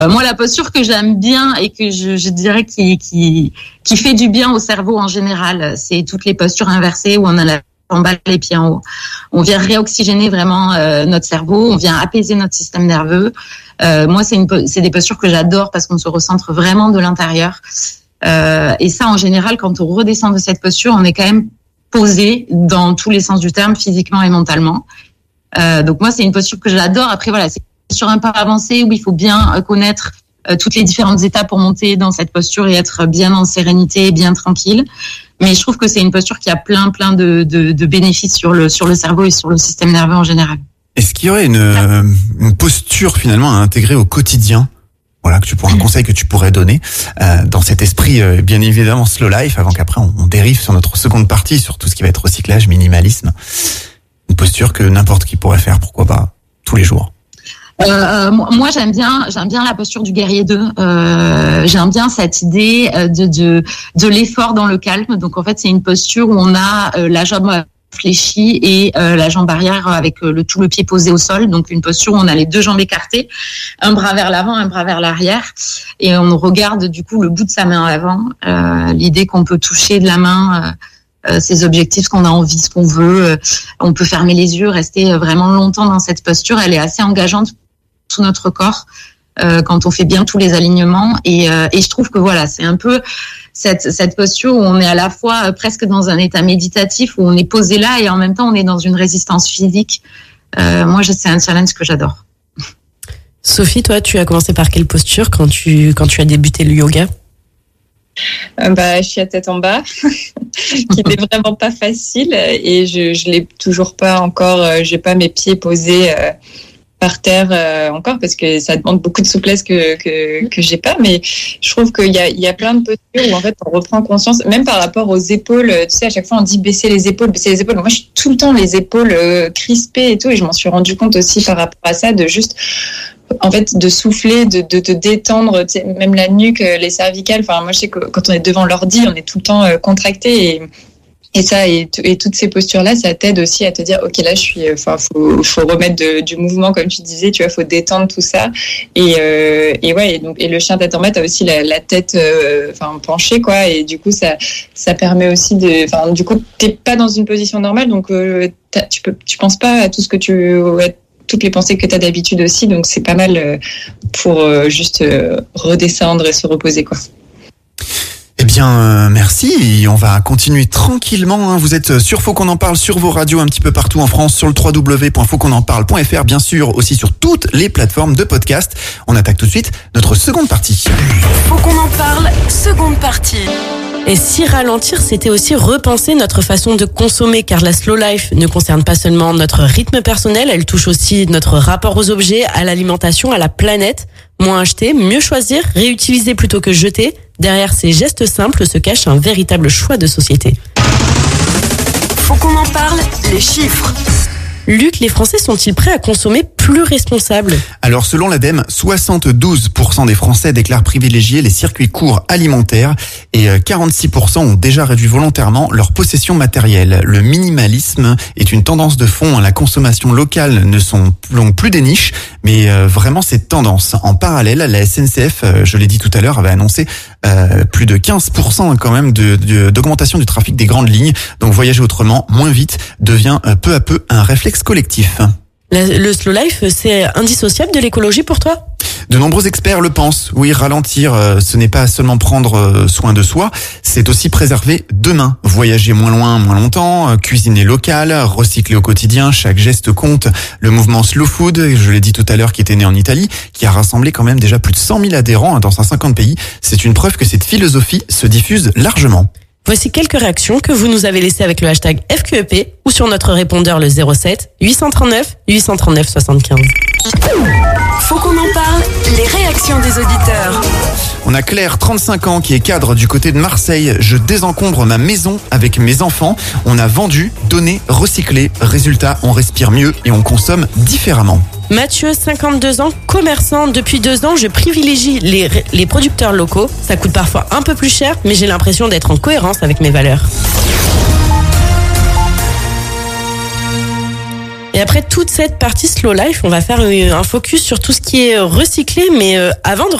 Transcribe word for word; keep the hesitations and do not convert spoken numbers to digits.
Moi, la posture que j'aime bien et que je, je dirais qui, qui, qui fait du bien au cerveau en général, c'est toutes les postures inversées où on a la jambe bas, les pieds en haut. On vient réoxygéner vraiment euh, notre cerveau, on vient apaiser notre système nerveux. Euh, moi, c'est, une, c'est des postures que j'adore parce qu'on se recentre vraiment de l'intérieur. Euh, et ça, en général, quand on redescend de cette posture, on est quand même posé dans tous les sens du terme, physiquement et mentalement. Euh, donc moi, c'est une posture que j'adore. Après, voilà, c'est sur un pas avancé où il faut bien connaître euh, toutes les différentes étapes pour monter dans cette posture et être bien en sérénité, bien tranquille. Mais je trouve que c'est une posture qui a plein, plein de, de, de bénéfices sur le, sur le cerveau et sur le système nerveux en général. Est-ce qu'il y aurait une, euh, une posture finalement à intégrer au quotidien? Voilà, que tu pourrais, un conseil que tu pourrais donner euh, dans cet esprit, euh, bien évidemment, slow life, avant qu'après on, on dérive sur notre seconde partie, sur tout ce qui va être recyclage, minimalisme. Une posture que n'importe qui pourrait faire, pourquoi pas, tous les jours. Euh, moi, j'aime bien, j'aime bien la posture du guerrier deux. Euh, j'aime bien cette idée de de de l'effort dans le calme. Donc, en fait, c'est une posture où on a euh, la jambe fléchie et euh, la jambe arrière avec euh, le tout le pied posé au sol. Donc, une posture où on a les deux jambes écartées, un bras vers l'avant, un bras vers l'arrière, et on regarde du coup le bout de sa main avant. Euh, l'idée qu'on peut toucher de la main. Euh, Euh, ses objectifs, ce qu'on a envie, ce qu'on veut. Euh, on peut fermer les yeux, rester vraiment longtemps dans cette posture. Elle est assez engageante sur notre corps euh, quand on fait bien tous les alignements. Et, euh, et je trouve que voilà, c'est un peu cette, cette posture où on est à la fois euh, presque dans un état méditatif, où on est posé là et en même temps on est dans une résistance physique. Euh, moi, c'est un challenge que j'adore. Sophie, toi, tu as commencé par quelle posture quand tu, quand tu as débuté le yoga ? Euh, bah, je suis à tête en bas, qui n'est vraiment pas facile et je je l'ai toujours pas encore. Euh, j'ai pas mes pieds posés euh, par terre euh, encore parce que ça demande beaucoup de souplesse que que que j'ai pas. Mais je trouve qu'il y a il y a plein de postures où en fait on reprend conscience, même par rapport aux épaules. Tu sais, à chaque fois on dit baisser les épaules, baisser les épaules. Moi, je suis tout le temps les épaules euh, crispées et tout, et je m'en suis rendu compte aussi par rapport à ça, de juste en fait, de souffler, de, de te détendre, tu sais, même la nuque, les cervicales. Enfin, moi, je sais que quand on est devant l'ordi, on est tout le temps euh, contracté et, et ça, et, et toutes ces postures-là, ça t'aide aussi à te dire, ok, là, je suis, enfin, faut, faut remettre de, du mouvement, comme tu disais, tu vois, faut détendre tout ça. Et, euh, et ouais, et donc, et le chien tête en bas, t'as aussi la, la tête, euh, enfin, penchée, quoi. Et du coup, ça, ça permet aussi de, enfin, du coup, t'es pas dans une position normale, donc, euh, tu peux, tu penses pas à tout ce que tu, ouais, toutes les pensées que tu as d'habitude aussi, donc c'est pas mal pour juste redescendre et se reposer, quoi. Eh bien, euh, merci. On va continuer tranquillement. Hein. Vous êtes sur Faut qu'on en parle sur vos radios un petit peu partout en France, sur le w w w point faut qu'on en parle point f r, bien sûr, aussi sur toutes les plateformes de podcast. On attaque tout de suite notre seconde partie. Faut qu'on en parle, seconde partie. Et si ralentir, c'était aussi repenser notre façon de consommer, car la slow life ne concerne pas seulement notre rythme personnel, elle touche aussi notre rapport aux objets, à l'alimentation, à la planète. Moins acheter, mieux choisir, réutiliser plutôt que jeter. Derrière ces gestes simples se cache un véritable choix de société. Faut qu'on en parle, les chiffres. Luc, les Français sont-ils prêts à consommer plus responsable ? Alors, selon l'ADEME, soixante-douze pour cent des Français déclarent privilégier les circuits courts alimentaires et quarante-six pour cent ont déjà réduit volontairement leur possession matérielle. Le minimalisme est une tendance de fond. La consommation locale ne sont plus des niches, mais vraiment c'est tendance. En parallèle, la S N C F, je l'ai dit tout à l'heure, avait annoncé euh, plus de quinze pour cent quand même de, de, d'augmentation du trafic des grandes lignes. Donc, voyager autrement, moins vite, devient peu à peu un réflexe collectif. Le slow life, c'est indissociable de l'écologie pour toi ? De nombreux experts le pensent. Oui, ralentir, euh, ce n'est pas seulement prendre euh, soin de soi, c'est aussi préserver demain. Voyager moins loin, moins longtemps, euh, cuisiner local, recycler au quotidien, chaque geste compte. Le mouvement Slow Food, je l'ai dit tout à l'heure, qui était né en Italie, qui a rassemblé quand même déjà plus de cent mille adhérents dans cent cinquante pays. C'est une preuve que cette philosophie se diffuse largement. Voici quelques réactions que vous nous avez laissées avec le hashtag F Q E P ou sur notre répondeur le zéro sept huit cent trente-neuf huit cent trente-neuf soixante-quinze. Faut qu'on en parle, les réactions des auditeurs. On a Claire, trente-cinq ans, qui est cadre du côté de Marseille. Je désencombre ma maison avec mes enfants. On a vendu, donné, recyclé. Résultat, on respire mieux et on consomme différemment. Mathieu, cinquante-deux ans, commerçant. Depuis deux ans, je privilégie les, les producteurs locaux. Ça coûte parfois un peu plus cher, mais j'ai l'impression d'être en cohérence avec mes valeurs. Et Et après toute cette partie slow life, on va faire un focus sur tout ce qui est recyclé, mais avant de